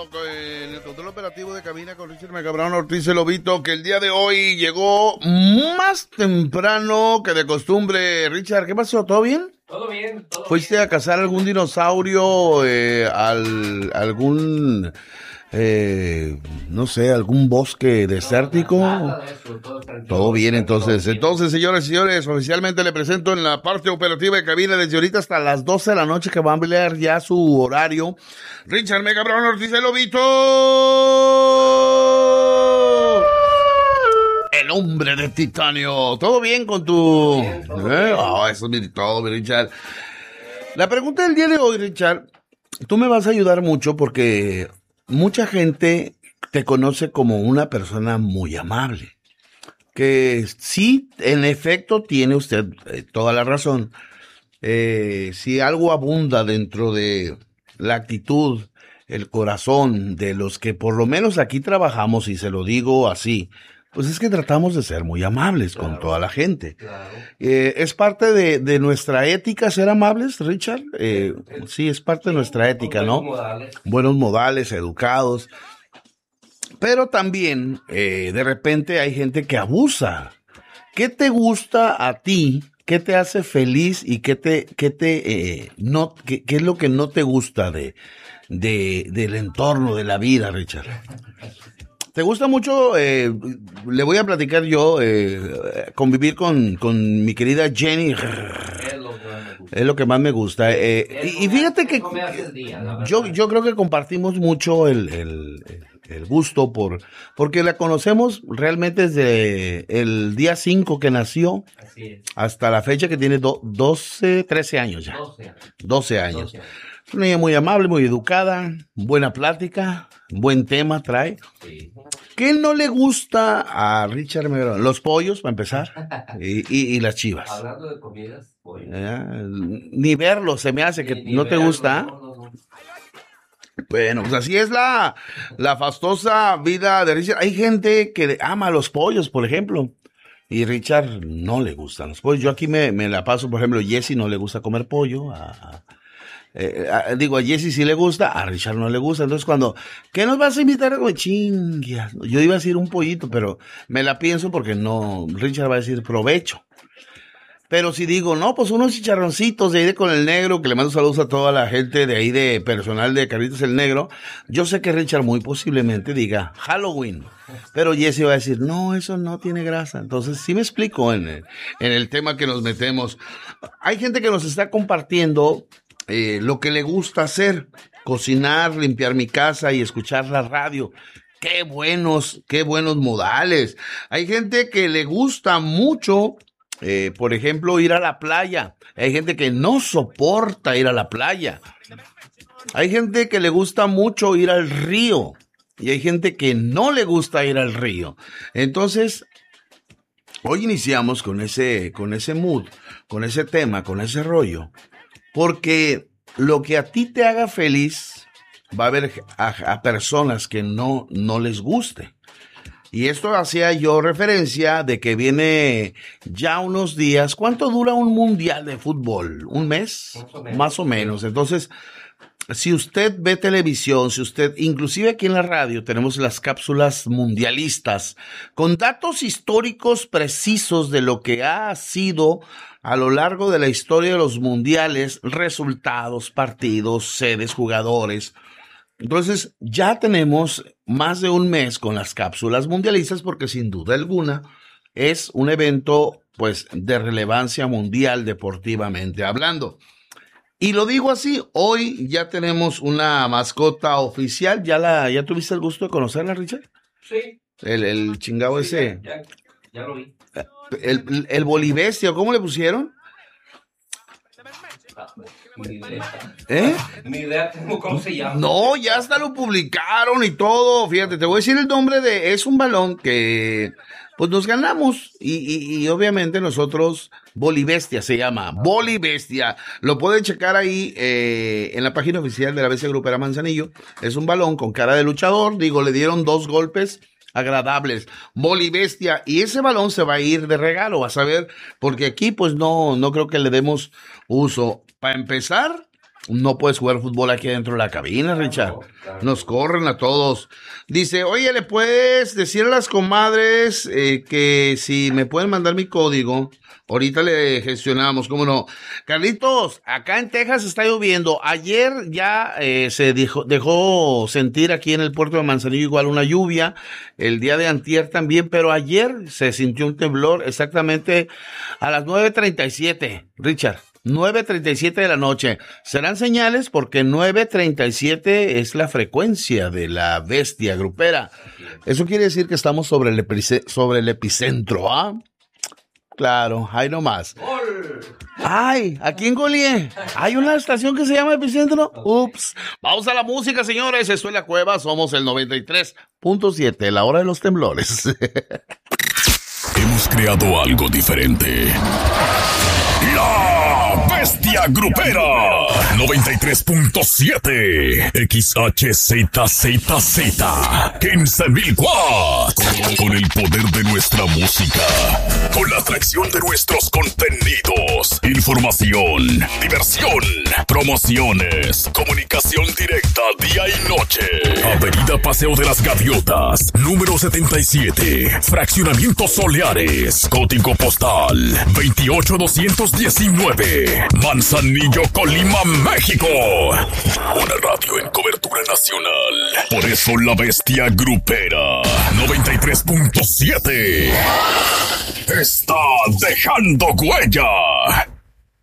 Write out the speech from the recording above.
en el control operativo de cabina con Richard Megabrón Ortiz el Lobito, que el día de hoy llegó más temprano que de costumbre. Richard, ¿qué pasó? ¿Todo bien? Todo bien, todo ¿Fuiste bien. a cazar algún dinosaurio, algún, no sé, algún bosque desértico? Nada de eso, todo tranquilo. Todo bien, entonces. Todo bien. Entonces, señores y señores, oficialmente le presento en la parte operativa de cabina desde ahorita hasta las 12 de la noche, que va a ampliar ya su horario. Richard Megabrón Ortiz el Lobito, el hombre de titanio. ¿Todo bien con tu...? Todo bien. Eso es todo, mi Richard. La pregunta del día de hoy, Richard, tú me vas a ayudar mucho porque mucha gente te conoce como una persona muy amable. Que sí, en efecto, tiene usted toda la razón. Si algo abunda dentro de la actitud, el corazón de los que por lo menos aquí trabajamos, y se lo digo así, pues es que tratamos de ser muy amables con toda la gente. Claro. ¿Es parte de nuestra ética ser amables, Richard? Sí, es parte de nuestra ética, Con ¿no? buenos modales. Buenos modales, educados. Pero también, de repente hay gente que abusa. ¿Qué te gusta a ti? ¿Qué te hace feliz? ¿Y qué es lo que no te gusta del entorno, de la vida, Richard? ¿Te gusta mucho? Le voy a platicar yo, convivir con mi querida Jenny. Es lo que más me gusta. Es lo que más me gusta. Y fíjate que Eso me hace el día, la verdad. yo creo que compartimos mucho el gusto porque la conocemos realmente desde el día 5 que nació Así es. hasta la fecha que tiene 13 años ya. 12 años. 12 años. 12 años. Es una niña muy amable, muy educada, buena plática, buen tema trae. Sí. ¿Qué no le gusta a Richard Megabrón? Los pollos, para empezar, y las chivas. Hablando de comidas, pollo. Ni verlos, se me hace que Ni no te verlo, gusta. no. Bueno, pues así es la fastosa vida de Richard. Hay gente que ama los pollos, por ejemplo, y Richard no le gustan los pollos. Yo aquí me la paso, por ejemplo, Jesse no le gusta comer pollo. A Jesse sí le gusta, a Richard no le gusta. Entonces ¿qué nos vas a invitar a comer? Chingas. Yo iba a decir un pollito, pero me la pienso porque no, Richard va a decir provecho. Pero si digo, no, pues unos chicharroncitos de ahí de con el negro, que le mando saludos a toda la gente de ahí de personal de Carlitos el Negro, yo sé que Richard muy posiblemente diga Halloween. Pero Jesse va a decir, no, eso no tiene grasa. Entonces sí me explico en el tema que nos metemos. Hay gente que nos está compartiendo lo que le gusta hacer, cocinar, limpiar mi casa y escuchar la radio. Qué buenos modales. Hay gente que le gusta mucho, por ejemplo, ir a la playa. Hay gente que no soporta ir a la playa. Hay gente que le gusta mucho ir al río. Y hay gente que no le gusta ir al río. Entonces, hoy iniciamos con ese mood, con ese tema, con ese rollo. Porque lo que a ti te haga feliz, va a haber a personas que no les guste. Y esto hacía yo referencia de que viene ya unos días. ¿Cuánto dura un mundial de fútbol? ¿Un mes? Más o menos. Entonces, si usted ve televisión, inclusive aquí en la radio tenemos las cápsulas mundialistas con datos históricos precisos de lo que ha sido a lo largo de la historia de los mundiales, resultados, partidos, sedes, jugadores. Entonces, ya tenemos más de un mes con las cápsulas mundialistas porque sin duda alguna es un evento, pues, de relevancia mundial deportivamente hablando. Y lo digo así, hoy ya tenemos una mascota oficial. ¿Ya tuviste el gusto de conocerla, Richard? Sí. El chingado Sí, ese. Ya lo vi. El bolibestia, ¿cómo le pusieron? Ni idea. ¿Eh? Ni idea tengo cómo se llama. No, ya hasta lo publicaron y todo. Fíjate, te voy a decir el nombre es un balón que pues nos ganamos y obviamente nosotros, Bolibestia se llama, Bolibestia. Lo pueden checar ahí en la página oficial de la BC Grupera Manzanillo. Es un balón con cara de luchador, le dieron 2 golpes agradables, Bolibestia, y ese balón se va a ir de regalo, vas a ver, porque aquí pues no creo que le demos uso. Para empezar, No puedes jugar fútbol aquí dentro de la cabina, Richard. No, claro. Nos corren a todos. Dice, oye, ¿le puedes decir a las comadres que si me pueden mandar mi código? Ahorita le gestionamos, ¿cómo no? Carlitos, acá en Texas está lloviendo. Ayer ya se dejó sentir aquí en el puerto de Manzanillo igual una lluvia. El día de antier también, pero ayer se sintió un temblor exactamente a las 9:37, Richard. 9:37 de la noche. Serán señales porque 9:37 es la frecuencia de la bestia grupera. Eso quiere decir que estamos sobre el epicentro, ¿ah? Claro, ahí nomás. ¡Gol! Ay, aquí en Golié hay una estación que se llama Epicentro. Ups. Vamos a la música, señores. Esto es La Cueva. Somos el 93.7, la hora de los temblores. Hemos creado algo diferente. La Bestia Grupera 93.7 XHZZZ 15,000 watts. Con el poder de nuestra música, con la atracción de nuestros contenidos, información, diversión, promociones, comunicación directa día y noche. Avenida Paseo de las Gaviotas, número 77, Fraccionamiento Soleares, código postal 28219, Manzanillo, Colima, México. Una radio en cobertura nacional. Por eso la Bestia Grupera 93.7 está dejando huella.